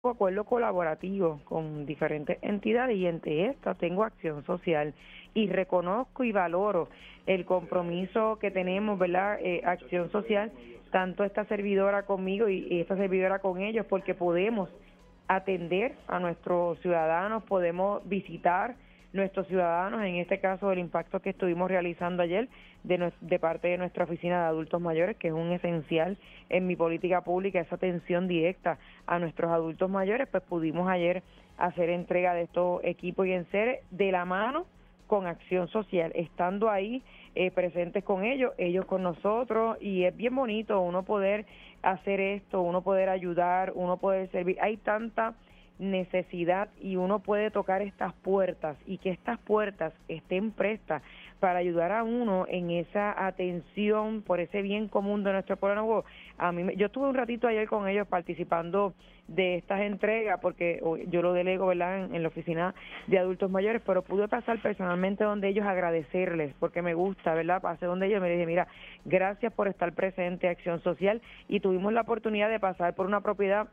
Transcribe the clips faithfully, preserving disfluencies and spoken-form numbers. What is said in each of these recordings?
acuerdo colaborativo con diferentes entidades y entre estas tengo Acción Social y reconozco y valoro el compromiso que tenemos, ¿verdad? Eh, Acción Social, tanto esta servidora conmigo y, y esta servidora con ellos, porque podemos atender a nuestros ciudadanos, podemos visitar nuestros ciudadanos, en este caso el impacto que estuvimos realizando ayer de, nue- de parte de nuestra oficina de adultos mayores, que es un esencial en mi política pública, esa atención directa a nuestros adultos mayores, pues pudimos ayer hacer entrega de estos equipos y enseres de la mano con Acción Social, estando ahí eh, presentes con ellos, ellos con nosotros, y es bien bonito uno poder hacer esto, uno poder ayudar, uno poder servir. Hay tanta necesidad y uno puede tocar estas puertas y que estas puertas estén prestas para ayudar a uno en esa atención por ese bien común de nuestro pueblo. A mí, me- yo estuve un ratito ayer con ellos participando de estas entregas porque o, yo lo delego, ¿verdad?, en, en la oficina de adultos mayores, pero pude pasar personalmente donde ellos, agradecerles, porque me gusta, ¿verdad? Pasé donde ellos, me dije, mira, gracias por estar presente, Acción Social, y tuvimos la oportunidad de pasar por una propiedad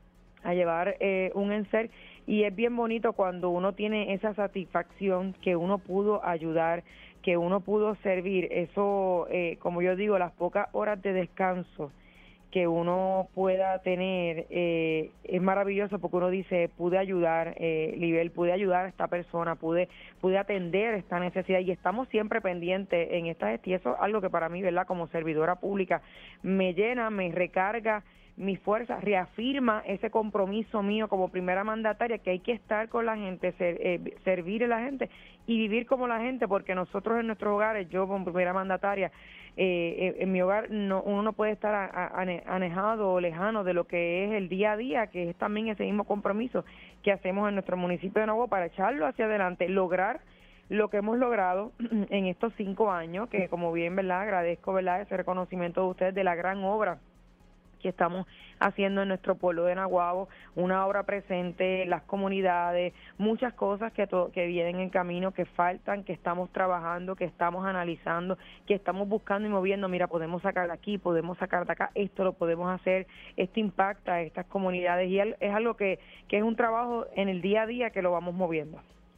a llevar eh, un enser, y es bien bonito cuando uno tiene esa satisfacción que uno pudo ayudar, que uno pudo servir. Eso, eh, como yo digo, las pocas horas de descanso que uno pueda tener eh, es maravilloso, porque uno dice, pude ayudar, eh, Libel, pude ayudar a esta persona, pude pude atender esta necesidad, y estamos siempre pendientes en esta gestión. Y eso es algo que para mí, ¿verdad?, como servidora pública, me llena, me recarga mi fuerza, reafirma ese compromiso mío como primera mandataria, que hay que estar con la gente, ser, eh, servir a la gente y vivir como la gente, porque nosotros en nuestros hogares, yo como primera mandataria, eh, en mi hogar no, uno no puede estar a, a, anejado o lejano de lo que es el día a día, que es también ese mismo compromiso que hacemos en nuestro municipio de Nahuatl para echarlo hacia adelante, lograr lo que hemos logrado en estos cinco años, que como bien, ¿verdad?, agradezco, ¿verdad?, ese reconocimiento de ustedes de la gran obra que estamos haciendo en nuestro pueblo de Naguabo, una obra presente, las comunidades, muchas cosas que, to que vienen en camino, que faltan, que estamos trabajando, que estamos analizando, que estamos buscando y moviendo. Mira, podemos sacar de aquí, podemos sacar de acá, esto lo podemos hacer, esto impacta a estas comunidades, y es algo que, que es un trabajo en el día a día que lo vamos moviendo.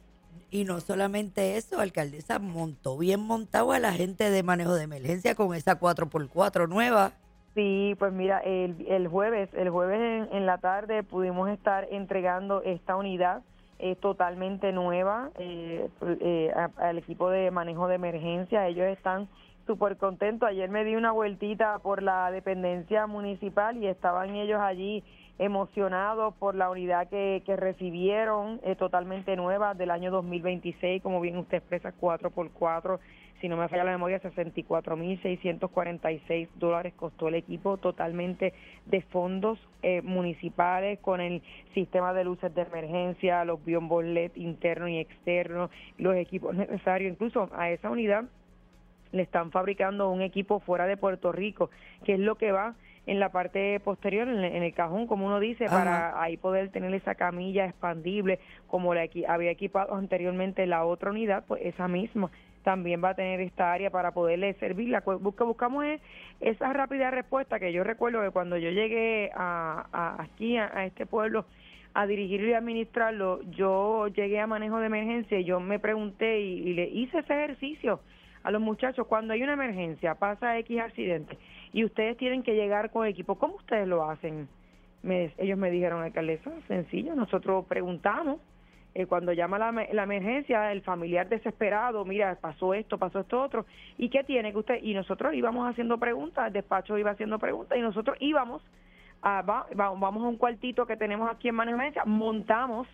Y no solamente eso, alcaldesa, montó bien montado a la gente de manejo de emergencia con esa cuatro por cuatro nueva. Sí, pues mira, el, el jueves, el jueves en, en la tarde pudimos estar entregando esta unidad eh, totalmente nueva eh, eh, a- al equipo de manejo de emergencia. Ellos están súper contentos. Ayer me di una vueltita por la dependencia municipal y estaban ellos allí emocionados por la unidad que, que recibieron, eh, totalmente nueva, del año dos mil veintiséis, como bien usted expresa, cuatro por cuatro. Si no me falla la memoria, sesenta y cuatro mil seiscientos cuarenta y seis dólares costó el equipo, totalmente de fondos eh, municipales, con el sistema de luces de emergencia, los biombos L E D internos y externos, los equipos necesarios. Incluso a esa unidad le están fabricando un equipo fuera de Puerto Rico, que es lo que va en la parte posterior, en el, en el cajón, como uno dice, Ajá. para ahí poder tener esa camilla expandible, como la equi había equipado anteriormente la otra unidad, pues esa misma también va a tener esta área para poderle servirla. Lo que buscamos es esa rápida respuesta, que yo recuerdo que cuando yo llegué a, a aquí, a, a este pueblo, a dirigirlo y administrarlo, yo llegué a manejo de emergencia y yo me pregunté y, y le hice ese ejercicio a los muchachos: cuando hay una emergencia, pasa X accidente y ustedes tienen que llegar con equipo, ¿cómo ustedes lo hacen? Me, ellos me dijeron, alcaldesa, sencillo, nosotros preguntamos, eh, cuando llama la, la emergencia, el familiar desesperado, mira, pasó esto, pasó esto otro, ¿y qué tiene que usted? Y nosotros íbamos haciendo preguntas, el despacho iba haciendo preguntas, y nosotros íbamos, a, va, va, vamos a un cuartito que tenemos aquí en manejo de emergencia, montamos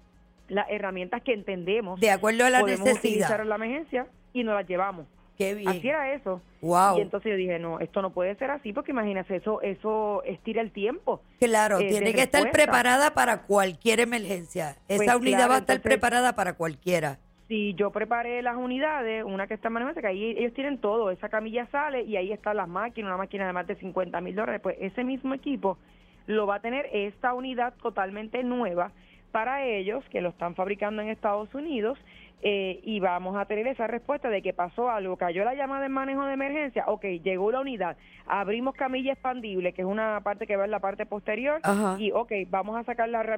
las herramientas que entendemos De acuerdo a la podemos utilizar necesidad. en la emergencia y nos las llevamos. Qué Así bien. era eso. Y Wow. entonces yo dije, no, esto no puede ser así, porque imagínate, eso eso estira el tiempo Claro, eh, de tiene que estar respuesta. preparada para cualquier emergencia. Pues Esa unidad claro, va a estar entonces, preparada para cualquiera. si yo preparé las unidades, una que está en manejo, que ahí ellos tienen todo, esa camilla sale y ahí están las máquinas, una máquina de más de cincuenta mil dólares, pues ese mismo equipo lo va a tener esta unidad totalmente nueva, para ellos, que lo están fabricando en Estados Unidos, eh, y vamos a tener esa respuesta de que pasó algo, cayó la llamada en manejo de emergencia, ok, llegó la unidad, abrimos camilla expandible, que es una parte que va en la parte posterior, Ajá. y ok, vamos a sacar la